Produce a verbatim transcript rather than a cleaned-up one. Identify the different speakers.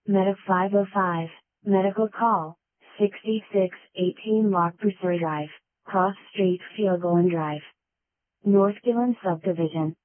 Speaker 1: Medic five oh five, Medical Call, sixty-six eighteen Lock Pursuit Drive, Cross Street Fieldgolan Drive. North Gillen Subdivision.